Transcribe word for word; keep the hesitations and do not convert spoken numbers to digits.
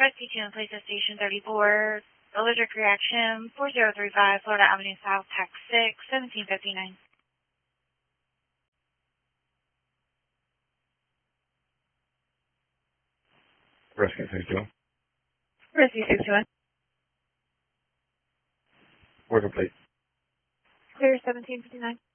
Rescue two in place at Station thirty-four. Allergic reaction four zero three five, Florida Avenue South, Tax six, seventeen fifty-nine. Rescue six two one. Rescue six two one. Working plate. Clear seventeen fifty-nine.